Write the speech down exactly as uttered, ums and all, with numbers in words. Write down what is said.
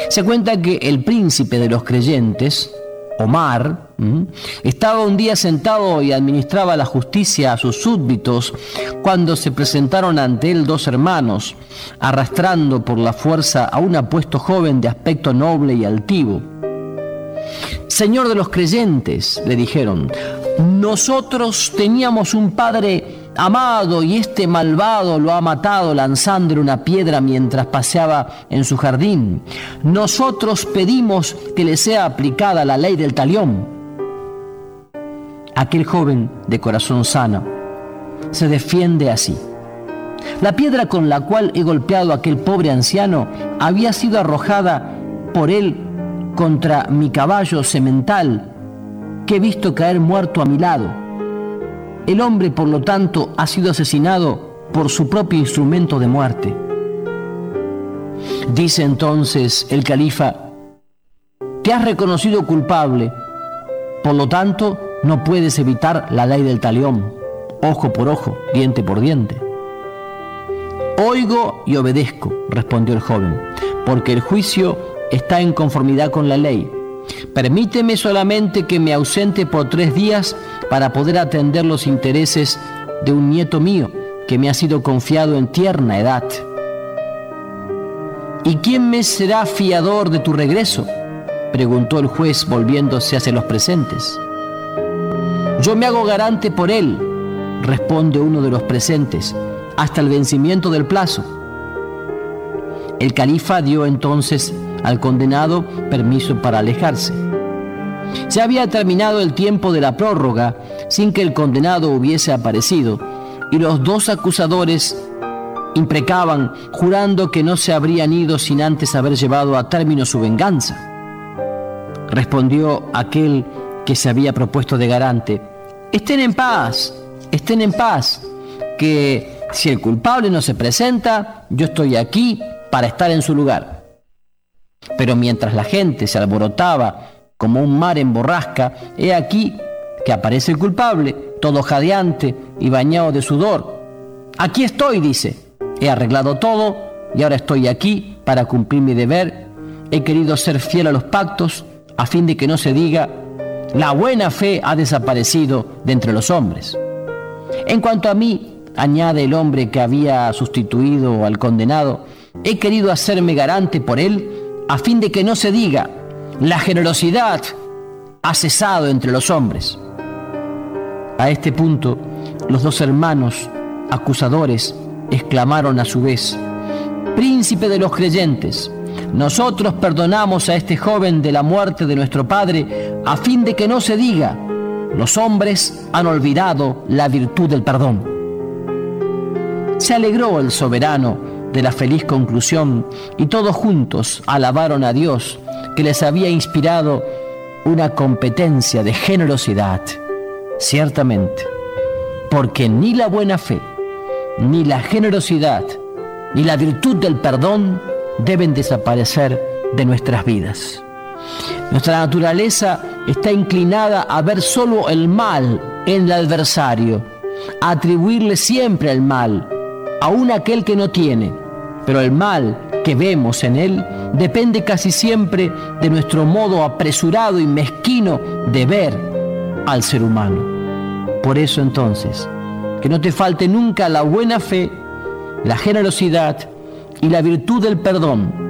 Se cuenta que el príncipe de los creyentes, Omar, ¿m? estaba un día sentado y administraba la justicia a sus súbditos cuando se presentaron ante él dos hermanos, arrastrando por la fuerza a un apuesto joven de aspecto noble y altivo. «Señor de los creyentes», le dijeron, «nosotros teníamos un padre amado y este malvado lo ha matado lanzándole una piedra mientras paseaba en su jardín. Nosotros pedimos que le sea aplicada la ley del talión». Aquel joven de corazón sano se defiende así: «La piedra con la cual he golpeado a aquel pobre anciano había sido arrojada por él contra mi caballo semental, que he visto caer muerto a mi lado. El hombre, por lo tanto, ha sido asesinado por su propio instrumento de muerte». Dice entonces el califa: «Te has reconocido culpable, por lo tanto, no puedes evitar la ley del talión, ojo por ojo, diente por diente». «Oigo y obedezco», respondió el joven, «porque el juicio está en conformidad con la ley. Permíteme solamente que me ausente por tres días para poder atender los intereses de un nieto mío que me ha sido confiado en tierna edad». «¿Y quién me será fiador de tu regreso?», preguntó el juez volviéndose hacia los presentes. «Yo me hago garante por él», responde uno de los presentes, «hasta el vencimiento del plazo». El califa dio entonces al condenado permiso para alejarse. Ya había terminado el tiempo de la prórroga sin que el condenado hubiese aparecido, y los dos acusadores imprecaban, jurando que no se habrían ido sin antes haber llevado a término su venganza. Respondió aquel que se había propuesto de garante: «Estén en paz, estén en paz, que si el culpable no se presenta, yo estoy aquí para estar en su lugar». Pero mientras la gente se alborotaba como un mar en borrasca, he aquí que aparece el culpable, todo jadeante y bañado de sudor. «Aquí estoy», dice, «he arreglado todo y ahora estoy aquí para cumplir mi deber. He querido ser fiel a los pactos a fin de que no se diga: la buena fe ha desaparecido de entre los hombres. En cuanto a mí», añade el hombre que había sustituido al condenado, «he querido hacerme garante por él a fin de que no se diga: la generosidad ha cesado entre los hombres». A este punto, los dos hermanos acusadores exclamaron a su vez: «Príncipe de los creyentes, nosotros perdonamos a este joven de la muerte de nuestro padre a fin de que no se diga: los hombres han olvidado la virtud del perdón». Se alegró el soberano de la feliz conclusión y todos juntos alabaron a Dios, que les había inspirado una competencia de generosidad. Ciertamente, porque ni la buena fe, ni la generosidad, ni la virtud del perdón deben desaparecer de nuestras vidas. Nuestra naturaleza está inclinada a ver solo el mal en el adversario, a atribuirle siempre el mal, aun aquel que no tiene, pero el mal que vemos en él depende casi siempre de nuestro modo apresurado y mezquino de ver al ser humano. Por eso entonces, que no te falte nunca la buena fe, la generosidad y la virtud del perdón,